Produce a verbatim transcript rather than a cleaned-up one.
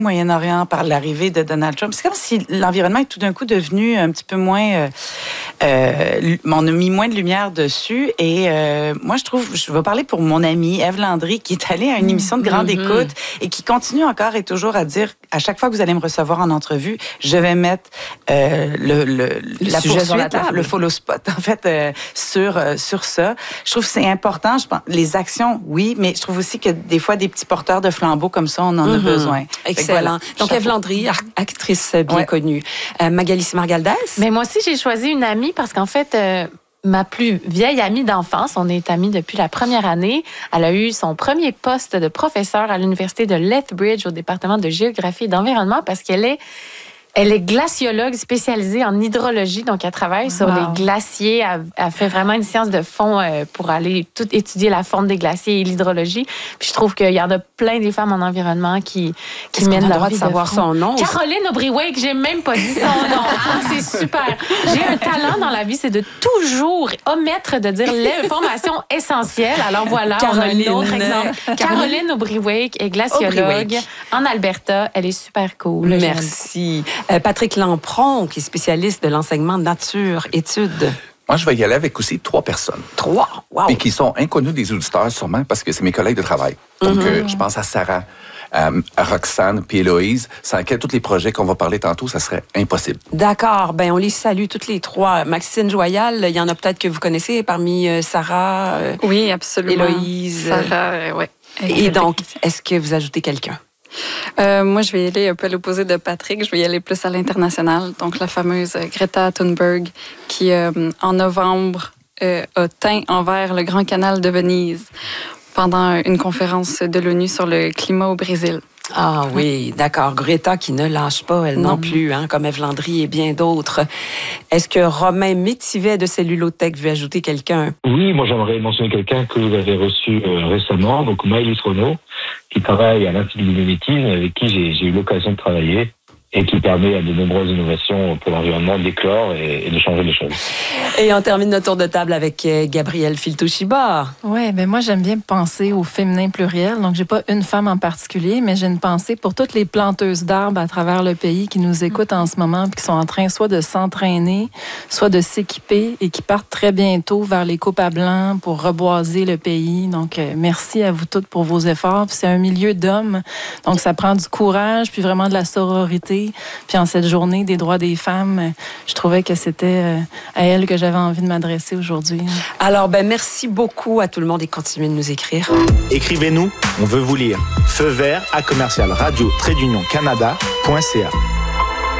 Moyen-Orient par l'arrivée de Donald Trump. C'est comme si l'environnement est tout d'un coup devenu un petit peu moins... Euh, euh, on a mis moins de lumière dessus. Et euh, moi, je trouve... Je vais parler pour mon amie Ève Landry, qui est allée à une émission de grande mm-hmm. écoute et qui continue encore et toujours à dire, à chaque fois que vous allez me recevoir en entrevue, je vais mettre euh, le, le, le la sujet sur la table, le follow spot, en fait, euh, sur, euh, sur ça. Je trouve que c'est important. Je pense, les actions, oui, mais je trouve aussi que des fois, des petits porteurs de flambeaux comme ça, on en mm-hmm. a besoin. Excellent. Voilà. Donc, Ève Landry, actrice bien ouais. connue. Euh, Magali Simargaldas? Mais moi aussi, j'ai choisi une amie parce qu'en fait, euh, ma plus vieille amie d'enfance, on est amies depuis la première année. Elle a eu son premier poste de professeur à l'université de Lethbridge au département de géographie et d'environnement parce qu'elle est Elle est glaciologue spécialisée en hydrologie, donc elle travaille wow. sur les glaciers. Elle, elle fait vraiment une science de fond euh, pour aller tout étudier la fonte des glaciers et l'hydrologie. Puis je trouve qu'il y en a plein des femmes en environnement qui, qui mènent leur vie de savoir front. son nom. Caroline Aubry-Wake, j'ai même pas dit son nom. Ah, c'est super. J'ai un talent dans la vie, c'est de toujours omettre de dire l'information essentielle. Alors voilà, Caroline, on a un autre exemple. Caroline, Caroline Aubry-Wake est glaciologue Aubry-Wake. En Alberta. Elle est super cool. Merci. Euh, Patrick Lampron, qui est spécialiste de l'enseignement nature-études. Moi, je vais y aller avec aussi trois personnes. Trois? Wow! Et qui sont inconnues des auditeurs, sûrement, parce que c'est mes collègues de travail. Donc, mm-hmm. euh, je pense à Sarah, euh, à Roxane, puis Héloïse, sans lesquelles tous les projets qu'on va parler tantôt, ça serait impossible. D'accord. Ben, on les salue toutes les trois. Maxine Joyal, il y en a peut-être que vous connaissez parmi euh, Sarah, euh, oui, absolument. Héloïse. Sarah, euh, oui. Et donc, est-ce que vous ajoutez quelqu'un? Euh, moi, je vais y aller un peu à l'opposé de Patrick. Je vais y aller plus à l'international. Donc, la fameuse Greta Thunberg qui, euh, en novembre, euh, a teint en vert le Grand Canal de Venise pendant une conférence de l'ONU sur le climat au Brésil. Ah oui, d'accord. Greta qui ne lâche pas, elle non, non plus, hein, comme Ève Landry et bien d'autres. Est-ce que Romain Métivet de Cellulothèque veut ajouter quelqu'un? Oui, moi j'aimerais mentionner quelqu'un que vous avez reçu euh, récemment, donc Maëlys Renaud, qui travaille à l'Institut du mimétisme, avec qui j'ai, j'ai eu l'occasion de travailler et qui permet à de nombreuses innovations pour l'environnement d'éclore et, et de changer les choses. Et on termine notre tour de table avec Gabrielle Filtouchiba. Oui, ben moi, j'aime bien penser au féminin pluriel. Donc, j'ai pas une femme en particulier, mais j'ai une pensée pour toutes les planteuses d'arbres à travers le pays qui nous écoutent en ce moment puis qui sont en train soit de s'entraîner, soit de s'équiper et qui partent très bientôt vers les coupes à blanc pour reboiser le pays. Donc, euh, merci à vous toutes pour vos efforts. Puis c'est un milieu d'hommes, donc ça prend du courage puis vraiment de la sororité. Puis en cette journée des droits des femmes, je trouvais que c'était à elle que j'avais envie de m'adresser aujourd'hui. Alors, ben merci beaucoup à tout le monde et continuez de nous écrire. Écrivez-nous, on veut vous lire. Feu vert à commercial radio trait d'union canada point c a.